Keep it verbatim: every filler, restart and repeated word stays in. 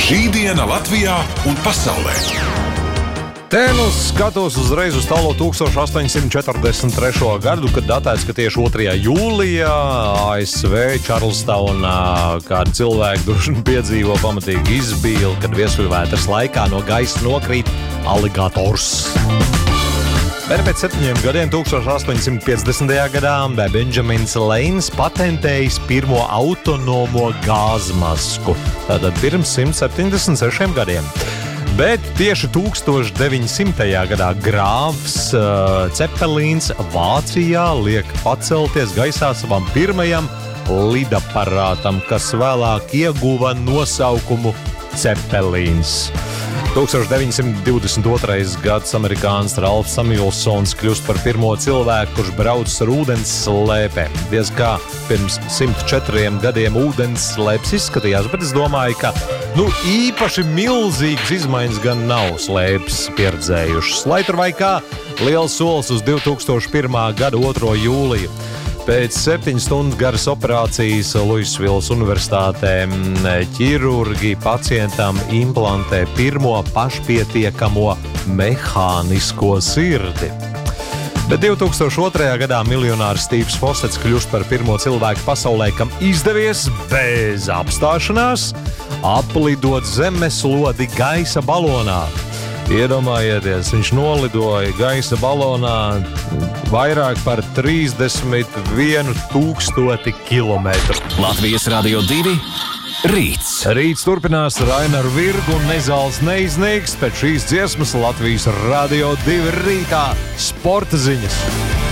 Šī diena Latvijā un pasaulē. Te nu skatos uzreiz uz tālo tūkstoš astoņsimt četrdesmit trešo gadu, kad datēts, ka tieši otrajā jūlijā A S V Čarlstaunā kādi cilvēki droši piedzīvo pamatīgu izbīli, kad viesuļvētras laikā no gaisa nokrīt aligators. Bet pēc septiņiem gadiem, tūkstoš astoņsimt piecdesmitajā gadā, Benjamins Leins patentējis pirmo autonomo gāzmasku. Tātad pirms simt septiņdesmit sešiem gadiem. Bet tieši tūkstoš deviņsimtajā gadā grāfs uh, Cepelīns Vācijā liek pacelties gaisā savam pirmajam lidaparātam, kas vēlāk ieguva nosaukumu Cepelīns. tūkstoš deviņsimt divdesmit otrais gads amerikānis Ralfs Samuelsons kļūst par pirmo cilvēku, kurš brauc ar ūdens slēpēm. Diez kā pirms simt četriem gadiem ūdens slēpes izskatījās, bet es domāju, ka nu, īpaši milzīgas izmaiņas gan nav slēpes pieredzējušas. Lai tur vai kā, liels solis uz divi tūkstoši pirmā gada otro jūliju. Pēc septiņu stundu garas operācijas Luisvilas universitātē ķirurgi pacientam implantē pirmo pašpietiekamo mehānisko sirdi. Bet divi tūkstoši otrajā gadā miljonārs Stīvs Fosets kļūst par pirmo cilvēku pasaulē, kam izdevies bez apstāšanās aplidot zemeslodi gaisa balonā. Iedomājieties, viņš nolidoja gaisa balonā vairāk par trīsdesmit vienu tūkstoti kilometru. Latvijas Radio divi Rīts. Rīts turpinās Rainaru Virgu un Nezāls neiznīks. Pēc šīs dziesmas Latvijas Radio divi Rītā sporta ziņas.